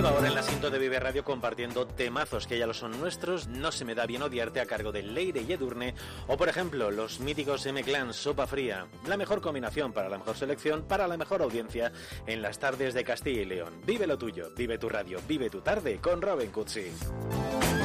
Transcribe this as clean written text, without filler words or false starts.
Sonando ahora en la cinta de Vive Radio, compartiendo temazos que ya lo son nuestros, No se me da bien odiarte, a cargo de Leire y Edurne, o por ejemplo los míticos M-Clan, Sopa Fría, la mejor combinación para la mejor selección, para la mejor audiencia en las tardes de Castilla y León. Vive lo tuyo, vive tu radio, vive tu tarde con Robin Cutsi.